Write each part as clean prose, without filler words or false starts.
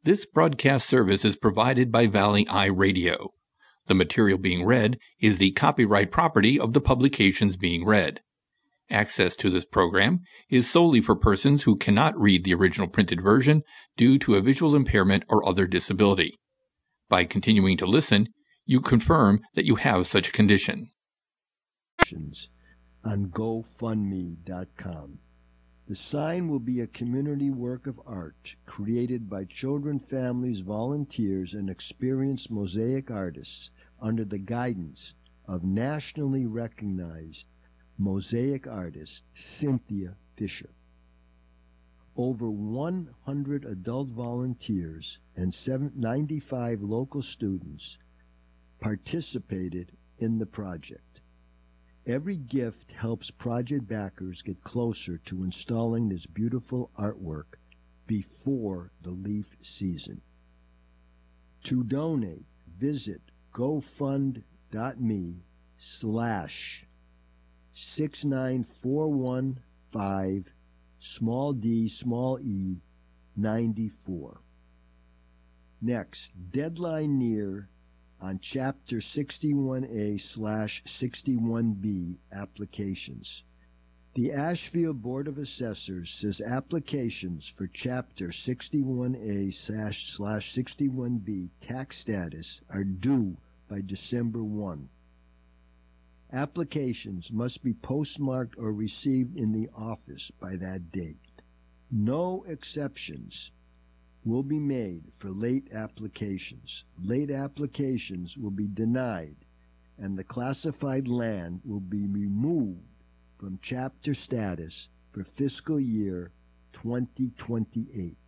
This broadcast service is provided by Valley Eye Radio. The material being read is the copyright property of the publications being read. Access to this program is solely for persons who cannot read the original printed version due to a visual impairment or other disability. By continuing to listen, you confirm that you have such a condition. On GoFundMe.com. The sign will be a community work of art created by children, families, volunteers, and experienced mosaic artists under the guidance of nationally recognized mosaic artist Cynthia Fisher. Over 100 adult volunteers and 95 local students participated in the project. Every gift helps project backers get closer to installing this beautiful artwork before the leaf season. To donate, visit gofund.me/69415 small d small e 94. Next, deadline near on Chapter 61A/61B applications. The Asheville Board of Assessors says applications for Chapter 61A/61B tax status are due by December 1. Applications must be postmarked or received in the office by that date. No exceptions will be made for late applications. Late applications will be denied, and the classified land will be removed from chapter status for fiscal year 2028.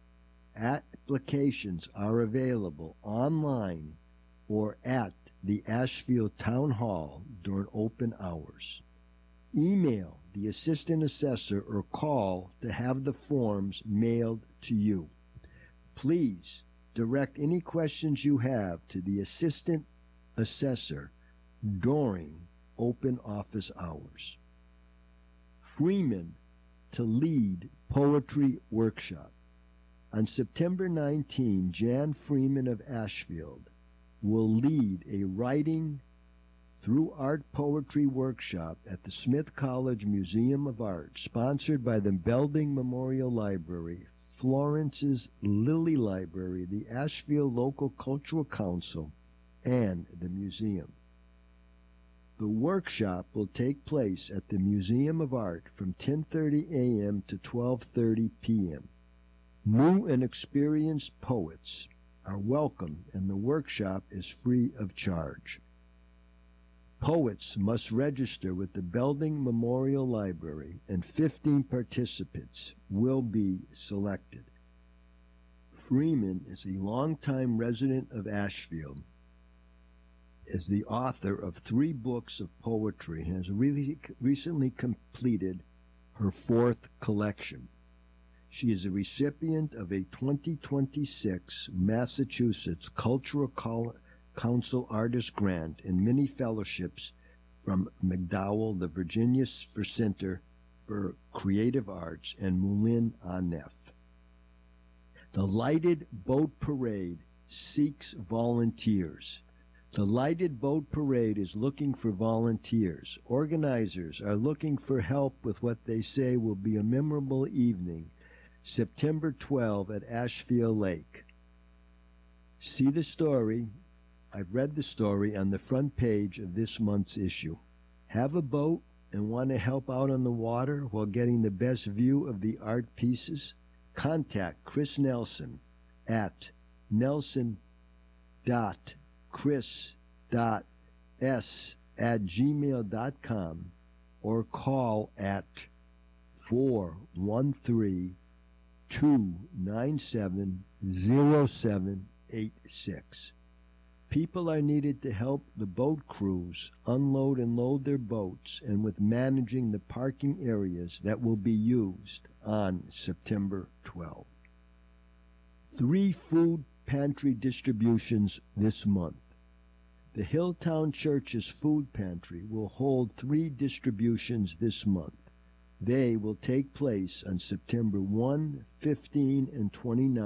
Applications are available online or at the Asheville Town Hall during open hours. Email the assistant assessor or call to have the forms mailed to you. Please direct any questions you have to the assistant assessor during open office hours. Freeman to lead poetry workshop. On September 19, Jan Freeman of Asheville will lead a writing through art poetry workshop at the Smith College Museum of Art, sponsored by the Belding Memorial Library, Florence's Lilly Library, the Asheville Local Cultural Council, and the museum. The workshop will take place at the Museum of Art from 10:30 a.m. to 12:30 p.m. New and experienced poets are welcome, and the workshop is free of charge. Poets must register with the Belding Memorial Library, and 15 participants will be selected. Freeman is a longtime resident of Asheville, is the author of 3 books of poetry, and has recently completed her 4th collection. She is a recipient of a 2026 Massachusetts Cultural Council Artist Grant and many fellowships from MacDowell, the Virginia Center for Creative Arts, and Moulin en Neuf. The Lighted Boat Parade seeks volunteers. The Lighted Boat Parade is looking for volunteers. Organizers are looking for help with what they say will be a memorable evening, September 12 at Asheville Lake. See the story. I've read the story on the front page of this month's issue. Have a boat and want to help out on the water while getting the best view of the art pieces? Contact Chris Nelson at nelson.chris.s@gmail.com or call at 413-297-0786. People are needed to help the boat crews unload and load their boats and with managing the parking areas that will be used on September 12th. 3 food pantry distributions this month. The Hilltown Church's food pantry will hold 3 distributions this month. They will take place on September 1, 15, and 29.